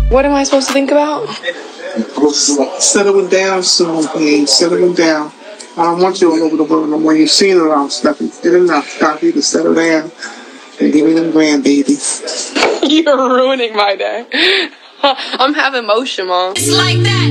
What am I supposed to think about? Settling down soon, please. Settling down. I don't want you all over the world no more. You've seen it all, stuff. You did enough. Stop you to settle down and give me them grandbabies. You're ruining my day. I'm having motion, Mom. It's like that.